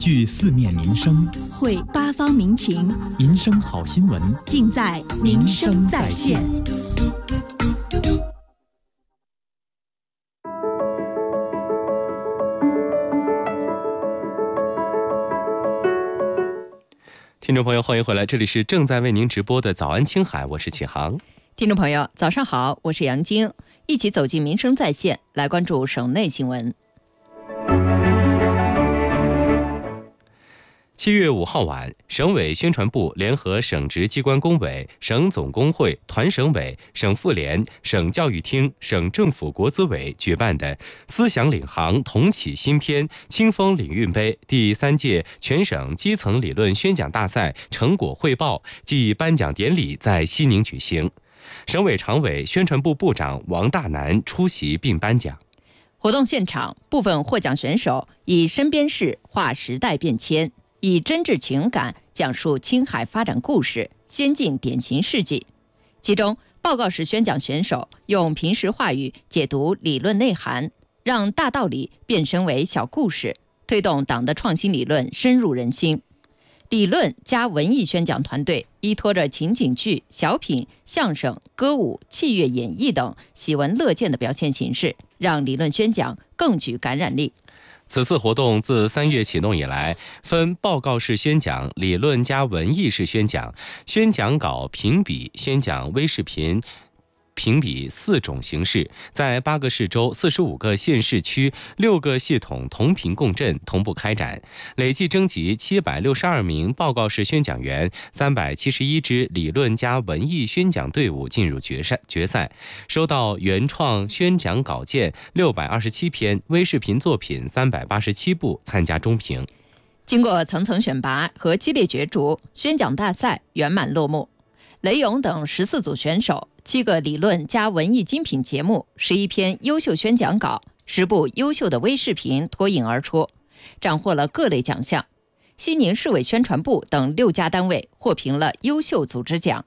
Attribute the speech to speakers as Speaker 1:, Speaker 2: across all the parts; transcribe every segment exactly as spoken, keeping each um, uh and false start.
Speaker 1: 聚四面民生，
Speaker 2: 汇八方民情，
Speaker 1: 民生好新闻
Speaker 2: 尽在民生在线。
Speaker 3: 听众朋友，欢迎回来，这里是正在为您直播的早安青海，我是启航。
Speaker 4: 听众朋友，早上好，我是杨晶，一起走进民生在线，来关注省内新闻。
Speaker 3: 七月五号晚，省委宣传部联合省直机关工委、省总工会、团省委、省妇联、省教育厅、省政府国资委举办的“思想领航，同启新篇”清风领运杯第三届全省基层理论宣讲大赛成果汇报暨颁奖典礼在西宁举行。省委常委、宣传部部长王大南出席并颁奖。
Speaker 4: 活动现场，部分获奖选手以身边事画时代变迁，以真挚情感讲述青海发展故事、先进典型事迹。其中，报告式宣讲选手用平实话语解读理论内涵，让大道理变身为小故事，推动党的创新理论深入人心。理论加文艺宣讲团队依托着情景剧、小品、相声、歌舞、器乐演绎等喜闻乐见的表现形式，让理论宣讲更具感染力。
Speaker 3: 此次活动自三月启动以来，分报告式宣讲、理论加文艺式宣讲、宣讲稿评比、宣讲微视频评比四种形式，在八个市州、四十五个县市区、六个系统同频共振，同步开展，累计征集七百六十二名报告式宣讲员，三百七十一支理论加文艺宣讲队伍进入决赛。决赛收到原创宣讲稿件六百二十七篇，微视频作品三百八十七部，参加中评。
Speaker 4: 经过层层选拔和激烈角逐，宣讲大赛圆满落幕。雷勇等十四组选手，七个理论加文艺精品节目，十一篇优秀宣讲稿，十部优秀的微视频脱颖而出，斩获了各类奖项。西宁市委宣传部等六家单位获评了优秀组织奖。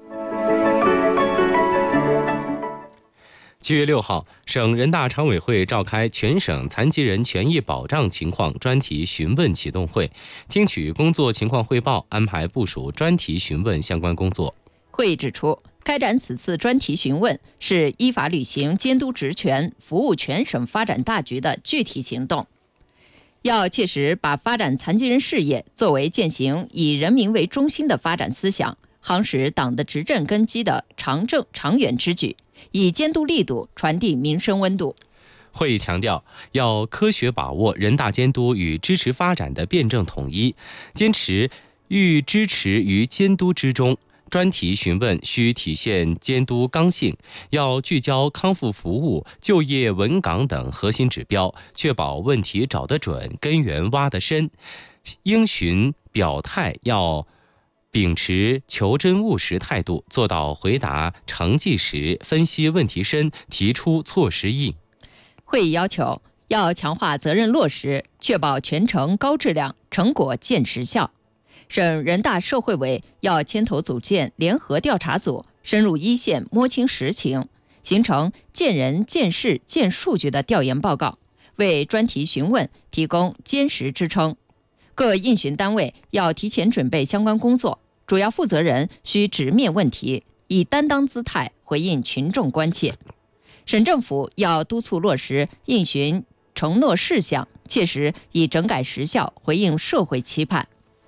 Speaker 3: 七月六号，省人大常委会召开全省残疾人权益保障情况专题询问启动会，听取工作情况汇报，安排部署专题询问相关工作。
Speaker 4: 会议指出，开展此次专题询问是依法履行监督职权、服务全省发展大局的具体行动，要切实把发展残疾人事业作为践行以人民为中心的发展思想，夯实党的执政根基的长政长远之举，以监督力度传递民生温度。
Speaker 3: 会议强调，要科学把握人大监督与支持发展的辩证统一，坚持寓支持于监督之中。专题询问需体现监督刚性，要聚焦康复服务、就业稳岗等核心指标，确保问题找得准、根源挖得深。应询表态要秉持求真务实态度，做到回答成绩实、分析问题深、提出措施硬。
Speaker 4: 会议要求要强化责任落实，确保全程高质量，成果见实效。省人大社会委要牵头组建联合调查组，深入一线摸清实情，形成见人、见事、见数据的调研报告，为专题询问提供坚实支撑。各应询单位要提前准备相关工作，主要负责人需直面问题，以担当姿态回应群众关切。省政府要督促落实应询承诺事项，切实以整改实效回应社会期盼。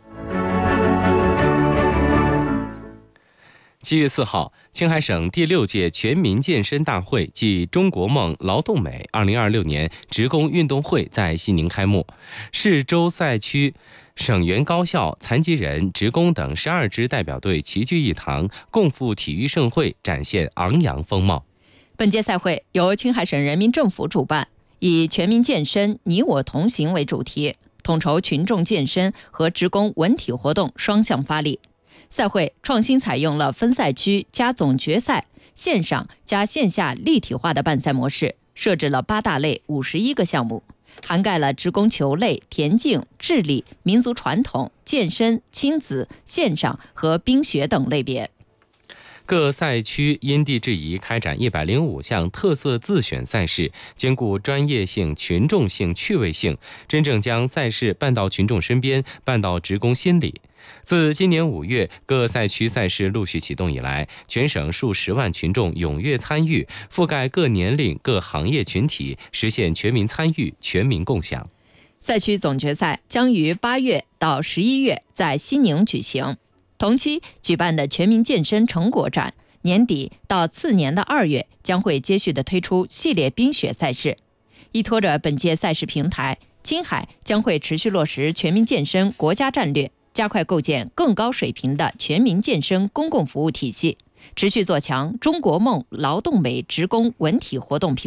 Speaker 3: 七月四号，青海省第六届全民健身大会暨中国梦劳动美二零二六年职工运动会在西宁开幕。市州赛区、省原高校、残疾人、职工等十二支代表队齐聚一堂，共赴体育盛会，展现昂扬风貌。
Speaker 4: 本届赛会由青海省人民政府主办，以全民健身你我同行为主题，统筹群众健身和职工文体活动双向发力。赛会创新采用了分赛区加总决赛、线上加线下立体化的办赛模式，设置了八大类五十一个项目，涵盖了职工球类、田径、智力、民族传统、健身、亲子、线上和冰雪等类别。
Speaker 3: 各赛区因地制宜开展一百零五项特色自选赛事，兼顾专业性、群众性、趣味性，真正将赛事办到群众身边，办到职工心里。自今年五月各赛区赛事陆续启动以来，全省数十万群众踊跃参与，覆盖各年龄、各行业群体，实现全民参与、全民共享。
Speaker 4: 赛区总决赛将于八月到十一月在西宁举行，同期举办的全民健身成果展，年底到次年的二月将会接续的推出系列冰雪赛事。依托着本届赛事平台，青海将会持续落实全民健身国家战略，加快构建更高水平的全民健身公共服务体系，持续做强中国梦劳动美职工文体活动品